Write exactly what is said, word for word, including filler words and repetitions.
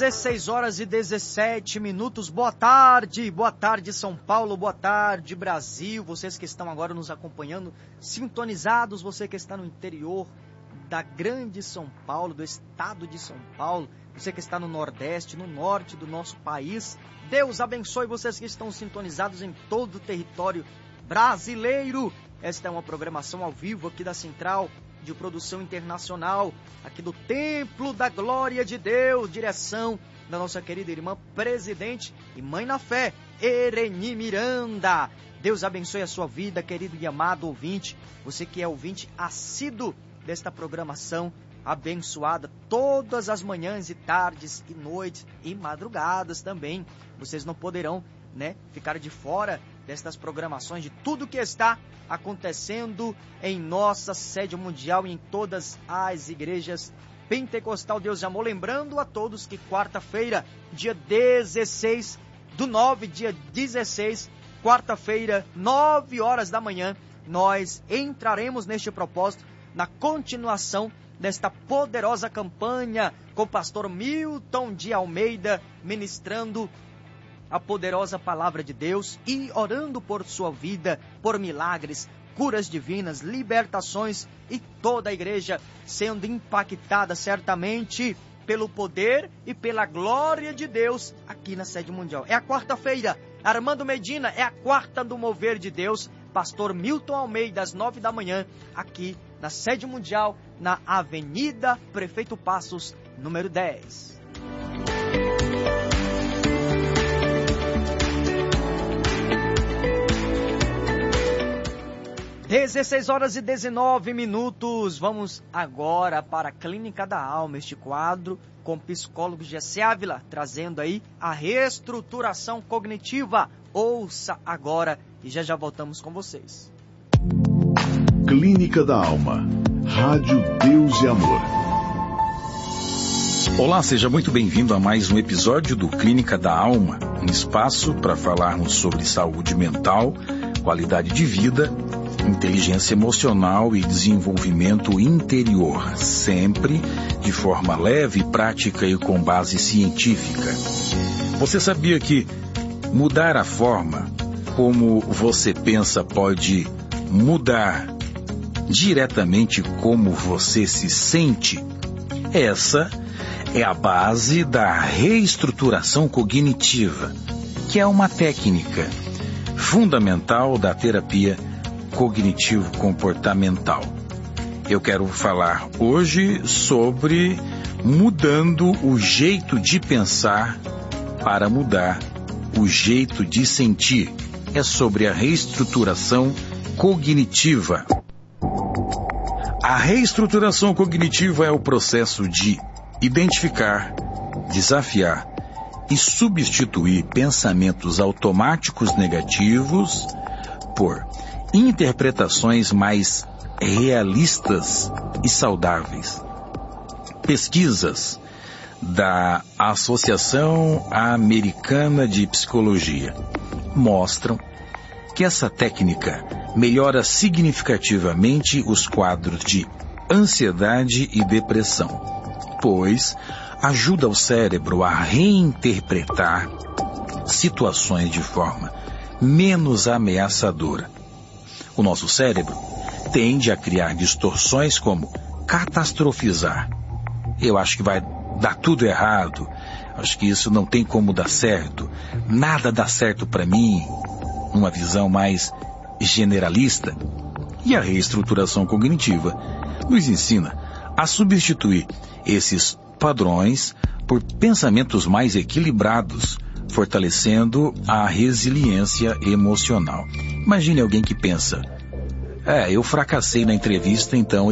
dezesseis horas e dezessete minutos, boa tarde, boa tarde São Paulo, boa tarde Brasil, vocês que estão agora nos acompanhando, sintonizados, você que está no interior da grande São Paulo, do estado de São Paulo, você que está no Nordeste, no Norte do nosso país, Deus abençoe vocês que estão sintonizados em todo o território brasileiro. Esta é uma programação ao vivo aqui da Central de Produção Internacional, aqui do Templo da Glória de Deus, direção da nossa querida irmã presidente e mãe na fé, Ereni Miranda. Deus abençoe a sua vida, querido e amado ouvinte, você que é ouvinte assíduo desta programação abençoada, todas as manhãs e tardes e noites e madrugadas também. Vocês não poderão, né, ficar de fora destas programações, de tudo que está acontecendo em nossa sede mundial e em todas as igrejas Pentecostal Deus de Amor. Lembrando a todos que quarta-feira, dia dezesseis do nove, dia dezesseis, quarta-feira, nove horas da manhã, nós entraremos neste propósito, na continuação desta poderosa campanha com o pastor Milton de Almeida, ministrando a poderosa palavra de Deus e orando por sua vida, por milagres, curas divinas, libertações e toda a igreja sendo impactada certamente pelo poder e pela glória de Deus aqui na sede mundial. É a quarta-feira, Armando Medina, é a quarta do mover de Deus, pastor Milton Almeida, às nove da manhã, aqui na sede mundial, na Avenida Prefeito Passos, número dez. dezesseis horas e dezenove minutos, vamos agora para a Clínica da Alma, este quadro com o psicólogo Jessé Ávila, trazendo aí a reestruturação cognitiva. Ouça agora e já já voltamos com vocês. Clínica da Alma, Rádio Deus e Amor. Olá, seja muito bem-vindo a mais um episódio do Clínica da Alma, um espaço para falarmos sobre saúde mental, qualidade de vida, inteligência emocional e desenvolvimento interior, sempre de forma leve, prática e com base científica. Você sabia que mudar a forma como você pensa pode mudar diretamente como você se sente? Essa é a base da reestruturação cognitiva, que é uma técnica fundamental da terapia cognitivo-comportamental. Eu quero falar hoje sobre mudando o jeito de pensar para mudar o jeito de sentir. É sobre a reestruturação cognitiva. A reestruturação cognitiva é o processo de identificar, desafiar e substituir pensamentos automáticos negativos por interpretações mais realistas e saudáveis. Pesquisas da Associação Americana de Psicologia mostram que essa técnica melhora significativamente os quadros de ansiedade e depressão, pois ajuda o cérebro a reinterpretar situações de forma menos ameaçadora. O nosso cérebro tende a criar distorções como catastrofizar. Eu acho que vai dar tudo errado. Acho que isso não tem como dar certo. Nada dá certo para mim. Uma visão mais generalista. E a reestruturação cognitiva nos ensina a substituir esses padrões por pensamentos mais equilibrados, fortalecendo a resiliência emocional. Imagine alguém que pensa: é, eu fracassei na entrevista, então